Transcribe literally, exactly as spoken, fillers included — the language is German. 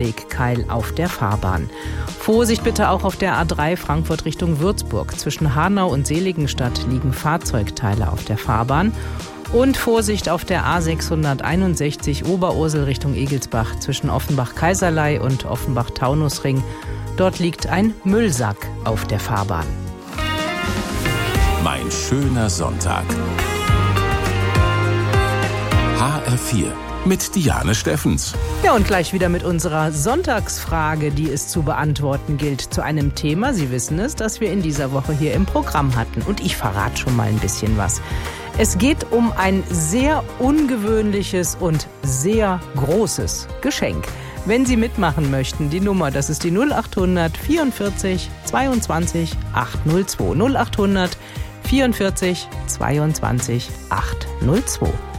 Radwegkeil auf der Fahrbahn. Vorsicht bitte auch auf der A drei Frankfurt Richtung Würzburg. Zwischen Hanau und Seligenstadt liegen Fahrzeugteile auf der Fahrbahn. Und Vorsicht auf der A sechshunderteinundsechzig Oberursel Richtung Egelsbach zwischen Offenbach-Kaiserlei und Offenbach-Taunusring. Dort liegt ein Müllsack auf der Fahrbahn. Mein schöner Sonntag. H R vier mit Diane Steffens. Ja, und gleich wieder mit unserer Sonntagsfrage, die es zu beantworten gilt, zu einem Thema, Sie wissen es, das wir in dieser Woche hier im Programm hatten. Und ich verrate schon mal ein bisschen was. Es geht um ein sehr ungewöhnliches und sehr großes Geschenk. Wenn Sie mitmachen möchten, die Nummer, das ist die null acht hundert vierundvierzig zweiundzwanzig achthundertzwei. null acht hundert vierundvierzig zweiundzwanzig achthundertzwei.